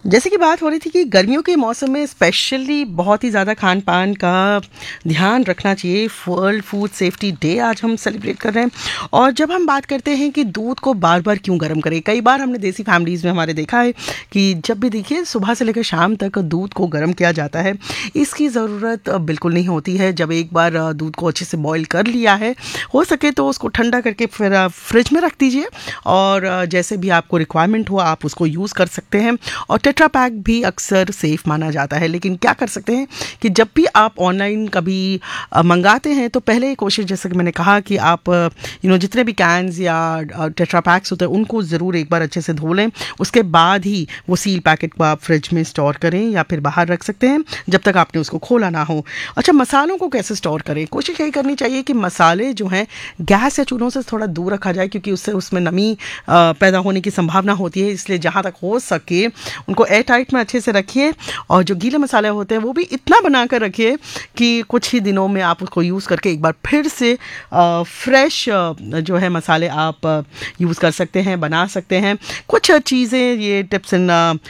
जैसे कि बात हो रही थी कि गर्मियों के मौसम में स्पेशली बहुत ही ज़्यादा खान पान का ध्यान रखना चाहिए। वर्ल्ड फूड सेफ्टी डे आज हम सेलिब्रेट कर रहे हैं। और जब हम बात करते हैं कि दूध को बार बार क्यों गर्म करें, कई बार हमने देसी फैमिलीज़ में हमारे देखा है कि जब भी देखिए सुबह से लेकर शाम तक दूध को गर्म किया जाता है। इसकी ज़रूरत बिल्कुल नहीं होती है। जब एक बार दूध को अच्छे से बॉईल कर लिया है, हो सके तो उसको ठंडा करके फिर फ्रिज में रख दीजिए और जैसे भी आपको रिक्वायरमेंट हो आप उसको यूज़ कर सकते हैं। और टेट्रा पैक भी अक्सर सेफ माना जाता है। लेकिन क्या कर सकते हैं कि जब भी आप ऑनलाइन कभी मंगाते हैं तो पहले कोशिश, जैसे कि मैंने कहा, कि आप जितने भी कैंस या टेट्रा पैक्स होते हैं उनको ज़रूर एक बार अच्छे से धो लें। उसके बाद ही वो सील पैकेट को आप फ्रिज में स्टोर करें या फिर बाहर रख सकते हैं जब तक आपने उसको खोला ना हो। अच्छा, मसालों को कैसे स्टोर करें? कोशिश यही करनी चाहिए कि मसाले जो हैं गैस या चूल्हों से थोड़ा दूर रखा जाए, क्योंकि उससे उसमें नमी पैदा होने की संभावना होती है। इसलिए जहाँ तक हो सके उनको एयर टाइट में अच्छे से रखिए। और जो गीले मसाले होते हैं वो भी इतना बना कर रखिए कि कुछ ही दिनों में आप उसको यूज़ करके एक बार फिर से फ्रेश जो है मसाले आप यूज़ कर सकते हैं, बना सकते हैं। कुछ चीज़ें, ये टिप्स एंड